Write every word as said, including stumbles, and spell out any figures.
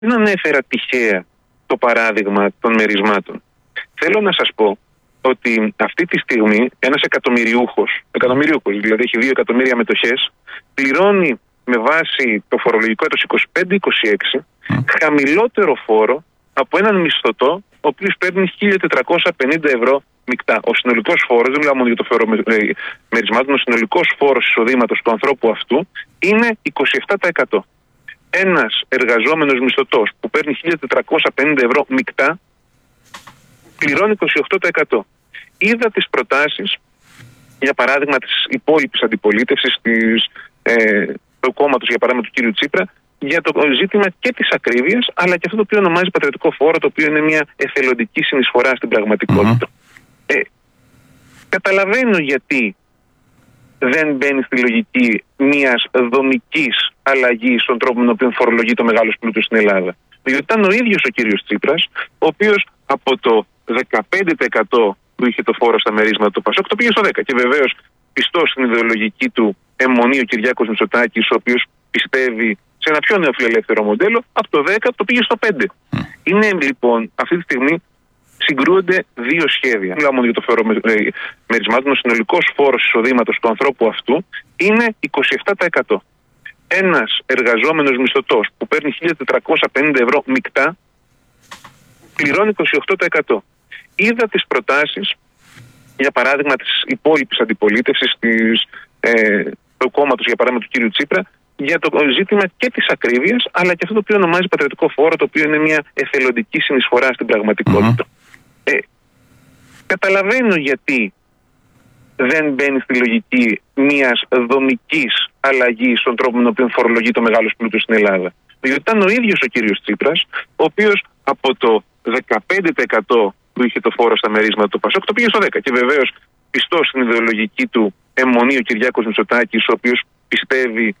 Δεν ανέφερα τυχαία το παράδειγμα των μερισμάτων. Θέλω να σας πω ότι αυτή τη στιγμή ένας εκατομμυριούχος, εκατομμυριούχος δηλαδή έχει δύο εκατομμύρια μετοχές, πληρώνει με βάση το φορολογικό έτος είκοσι πέντε είκοσι έξι mm. χαμηλότερο φόρο από έναν μισθωτό ο οποίος παίρνει χίλια τετρακόσια πενήντα ευρώ μεικτά. Ο συνολικός φόρος, δεν μιλάω μόνο για το φόρο μερισμάτων, ο συνολικός φόρος εισοδήματος του ανθρώπου αυτού είναι είκοσι επτά τοις εκατό. Ένας εργαζόμενος μισθωτός που παίρνει χίλια τετρακόσια πενήντα ευρώ μεικτά πληρώνει είκοσι οκτώ τοις εκατό. Είδα τις προτάσεις, για παράδειγμα, της υπόλοιπης αντιπολίτευσης της, ε, του κόμματος, για παράδειγμα, του κύριου Τσίπρα, για το ζήτημα και της ακρίβειας, αλλά και αυτό το οποίο ονομάζει πατριωτικό φόρο, το οποίο είναι μια εθελοντική συνεισφορά στην πραγματικότητα. Mm-hmm. Ε, καταλαβαίνω γιατί δεν μπαίνει στη λογική μιας δομικής αλλαγής στον τρόπο με τον οποίο φορολογεί το μεγάλο πλούτο στην Ελλάδα. Διότι ήταν ο ίδιος ο κύριος Τσίπρας, ο οποίος από το δεκαπέντε τοις εκατό που είχε το φόρο στα μερίσματα του Πασόκ, το πήγε στο δέκα. Και βεβαίως πιστός στην ιδεολογική του αιμονή ο Κυριάκος Μητσοτάκης, ο οποίος πιστεύει σε ένα πιο νεοφιλελεύθερο μοντέλο, από το δέκα το πήγε στο πέντε. Mm. Είναι λοιπόν αυτή τη στιγμή συγκρούονται δύο σχέδια. Μιλάω μόνο για το φόρο μερισμάτων. Ο συνολικός φόρος εισοδήματος του ανθρώπου αυτού είναι είκοσι επτά τοις εκατό. Ένας εργαζόμενος μισθωτός που παίρνει χίλια τετρακόσια πενήντα ευρώ μεικτά πληρώνει είκοσι οκτώ τοις εκατό. Είδα τις προτάσεις, για παράδειγμα, της υπόλοιπης αντιπολίτευσης της, ε, του κόμματος, για παράδειγμα, του κύριου Τσίπρα, για το ζήτημα και της ακρίβειας, αλλά και αυτό το οποίο ονομάζει πατριωτικό φόρο, το οποίο είναι μια εθελοντική συνεισφορά στην πραγματικότητα. Mm-hmm. Ε, καταλαβαίνω γιατί δεν μπαίνει στη λογική μιας δομικής αλλαγής στον τρόπο με τον οποίο φορολογεί το μεγάλο πλούτο στην Ελλάδα. Διότι ήταν ο ίδιος ο κύριος Τσίπρας, ο οποίος από το δεκαπέντε τοις εκατό που είχε το φόρο στα μερίσματα του Πασόκ, το πήγε στο δέκα. Και βεβαίως πιστός στην ιδεολογική του αιμονή ο Κυριάκος Μητσοτάκης, ο οποίος πιστεύει